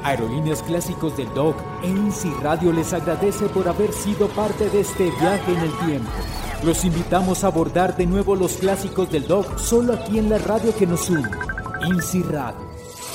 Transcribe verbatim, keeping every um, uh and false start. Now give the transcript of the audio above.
Aerolíneas Clásicos del D O C e INSI Radio les agradece por haber sido parte de este viaje en el tiempo. Los invitamos a abordar de nuevo los clásicos del D O C solo aquí en la radio que nos une, INSI Radio.